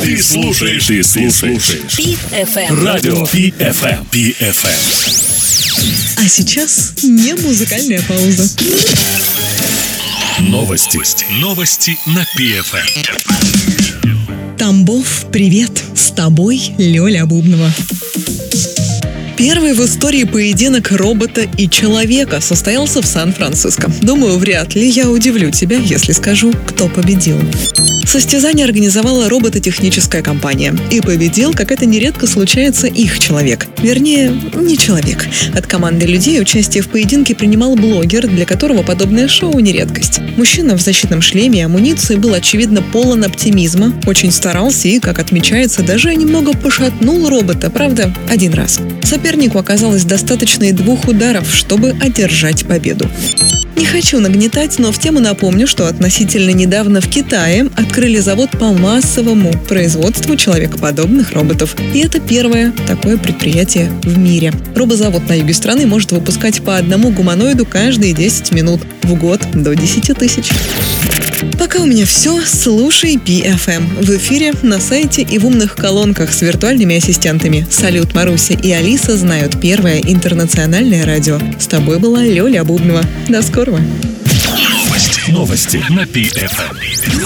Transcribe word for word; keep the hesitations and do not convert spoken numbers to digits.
Ты слушаешь, ты слушаешь Пи эф эм. Радио Пи эф эм. Пи эф эм. А сейчас не музыкальная пауза. Новости. Новости на Пи эф эм. Тамбов, привет! С тобой Лёля Бубнова. Первый в истории поединок робота и человека состоялся в Сан-Франциско. Думаю, вряд ли я удивлю тебя, если скажу, кто победил. Состязание организовала робототехническая компания. И победил, как это нередко случается, их человек. Вернее, не человек. От команды людей участие в поединке принимал блогер, для которого подобное шоу не редкость. Мужчина в защитном шлеме и амуниции был, очевидно, полон оптимизма, очень старался и, как отмечается, даже немного пошатнул робота, правда, один раз. Сопернику оказалось достаточно и двух ударов, чтобы одержать победу. Не хочу нагнетать, но в тему напомню, что относительно недавно в Китае открыли завод по массовому производству человекоподобных роботов. И это первое такое предприятие в мире. Робозавод на юге страны может выпускать по одному гуманоиду каждые десять минут. В год до десяти тысяч. Пока у меня все. Слушай Пи эф эм. В эфире, на сайте и в умных колонках с виртуальными ассистентами. Салют, Маруся и Алиса знают первое интернациональное радио. С тобой была Лёля Бубнова. До скорого. Новости. Новости на Пи эф эм.